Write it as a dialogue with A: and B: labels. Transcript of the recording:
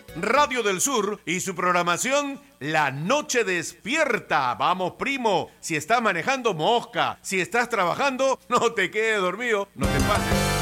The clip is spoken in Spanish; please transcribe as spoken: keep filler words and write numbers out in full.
A: Radio del Sur y su programación La Noche Despierta. Vamos, primo, si estás manejando, mosca. Si estás trabajando, no te quedes dormido, no te pases.